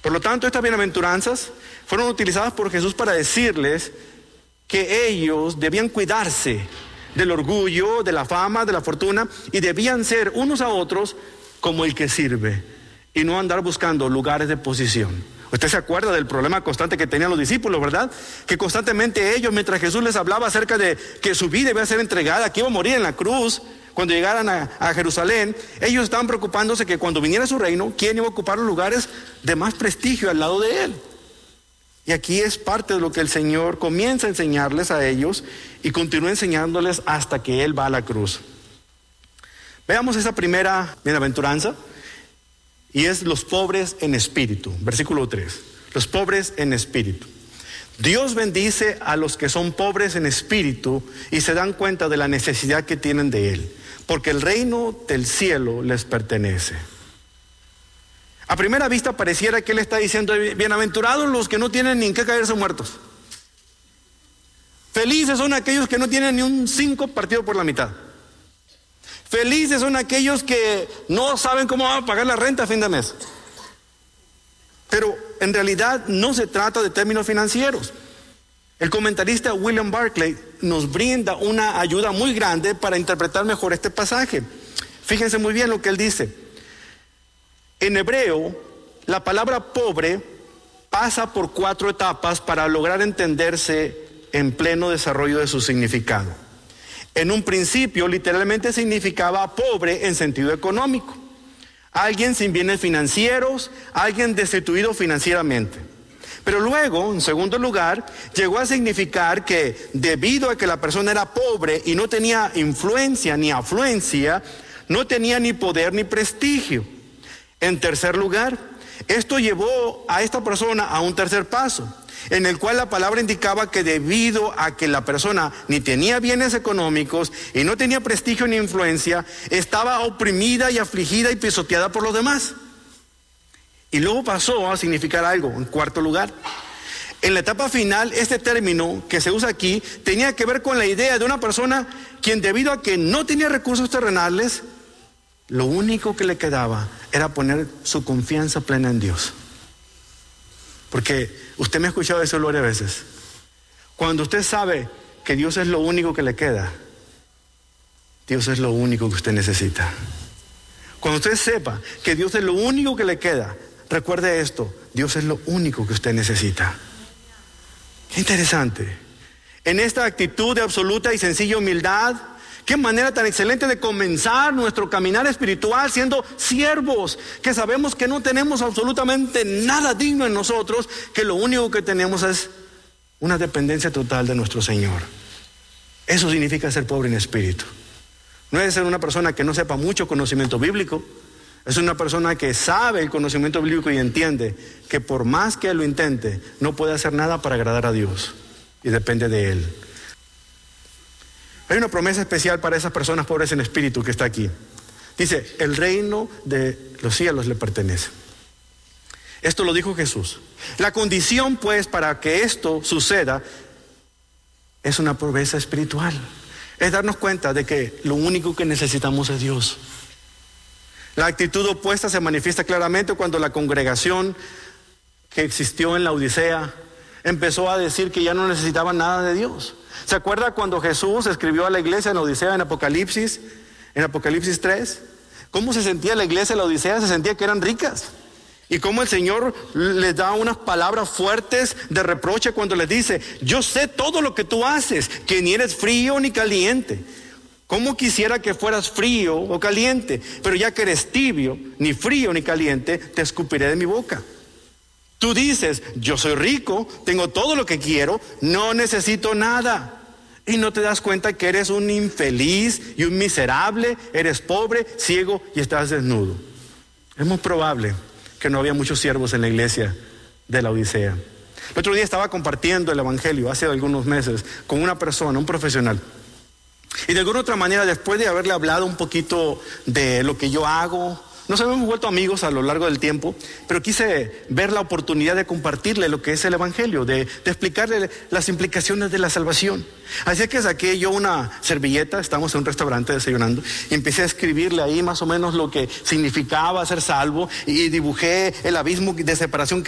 Por lo tanto, estas bienaventuranzas fueron utilizadas por Jesús para decirles que ellos debían cuidarse del orgullo, de la fama, de la fortuna, y debían ser unos a otros como el que sirve, y no andar buscando lugares de posición. Usted se acuerda del problema constante que tenían los discípulos, ¿verdad? Que constantemente ellos, mientras Jesús les hablaba acerca de que su vida iba a ser entregada, que iba a morir en la cruz, cuando llegaran a Jerusalén, ellos estaban preocupándose que cuando viniera su reino, ¿quién iba a ocupar los lugares de más prestigio al lado de él? Y aquí es parte de lo que el Señor comienza a enseñarles a ellos y continúa enseñándoles hasta que Él va a la cruz. Veamos esa primera bienaventuranza, y es los pobres en espíritu. Versículo 3. Los pobres en espíritu. Dios bendice a los que son pobres en espíritu y se dan cuenta de la necesidad que tienen de Él, porque el reino del cielo les pertenece. A primera vista pareciera que Él está diciendo: bienaventurados los que no tienen ni en qué caerse muertos. Felices son aquellos que no tienen ni un 5 partido por la mitad. Felices son aquellos que no saben cómo van a pagar la renta a fin de mes. Pero en realidad no se trata de términos financieros. El comentarista William Barclay nos brinda una ayuda muy grande para interpretar mejor este pasaje. Fíjense muy bien lo que él dice. En hebreo, la palabra pobre pasa por 4 etapas para lograr entenderse en pleno desarrollo de su significado. En un principio, literalmente significaba pobre en sentido económico. Alguien sin bienes financieros, alguien destituido financieramente. Pero luego, en segundo lugar, llegó a significar que debido a que la persona era pobre y no tenía influencia ni afluencia, no tenía ni poder ni prestigio. En tercer lugar, esto llevó a esta persona a un tercer paso, en el cual la palabra indicaba que debido a que la persona ni tenía bienes económicos y no tenía prestigio ni influencia, estaba oprimida y afligida y pisoteada por los demás. Y luego pasó a significar algo, en cuarto lugar. En la etapa final, este término que se usa aquí tenía que ver con la idea de una persona quien, debido a que no tenía recursos terrenales, lo único que le quedaba era poner su confianza plena en Dios. Porque usted me ha escuchado eso varias veces. Cuando usted sabe que Dios es lo único que le queda, Dios es lo único que usted necesita. Cuando usted sepa que Dios es lo único que le queda, recuerde esto: Dios es lo único que usted necesita. Qué interesante. En esta actitud de absoluta y sencilla humildad, qué manera tan excelente de comenzar nuestro caminar espiritual, siendo siervos, que sabemos que no tenemos absolutamente nada digno en nosotros, que lo único que tenemos es una dependencia total de nuestro Señor. Eso significa ser pobre en espíritu. No es ser una persona que no sepa mucho conocimiento bíblico, es una persona que sabe el conocimiento bíblico y entiende que por más que lo intente, no puede hacer nada para agradar a Dios y depende de Él. Hay una promesa especial para esas personas pobres en espíritu que está aquí. Dice: el reino de los cielos le pertenece. Esto lo dijo Jesús. La condición, pues, para que esto suceda es una pobreza espiritual. Es darnos cuenta de que lo único que necesitamos es Dios. La actitud opuesta se manifiesta claramente cuando la congregación que existió en la Odisea empezó a decir que ya no necesitaban nada de Dios. ¿Se acuerda cuando Jesús escribió a la iglesia en la Odisea en Apocalipsis 3? ¿Cómo se sentía la iglesia en la Odisea? Se sentía que eran ricas. Y cómo el Señor les da unas palabras fuertes de reproche cuando les dice: yo sé todo lo que tú haces, que ni eres frío ni caliente. ¿Cómo quisiera que fueras frío o caliente? Pero ya que eres tibio, ni frío ni caliente, te escupiré de mi boca. Tú dices: yo soy rico, tengo todo lo que quiero, no necesito nada. Y no te das cuenta que eres un infeliz y un miserable, eres pobre, ciego y estás desnudo. Es muy probable que no había muchos siervos en la iglesia de la Odisea. El otro día estaba compartiendo el evangelio hace algunos meses con una persona, un profesional. Y de alguna otra manera, después de haberle hablado un poquito de lo que yo hago, nos habíamos vuelto amigos a lo largo del tiempo, pero quise ver la oportunidad de compartirle lo que es el evangelio, de explicarle las implicaciones de la salvación. Así que saqué yo una servilleta, estábamos en un restaurante desayunando, y empecé a escribirle ahí más o menos lo que significaba ser salvo, y dibujé el abismo de separación que